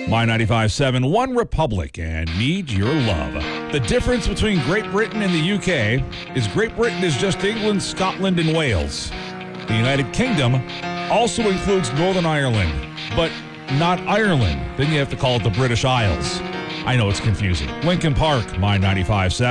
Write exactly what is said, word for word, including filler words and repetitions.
My ninety-five point seven, One Republic, and Need Your Love. The difference between Great Britain and the U K is Great Britain is just England, Scotland, and Wales. The United Kingdom also includes Northern Ireland, but not Ireland. Then you have to call it the British Isles. I know it's confusing. Lincoln Park, My ninety-five point seven.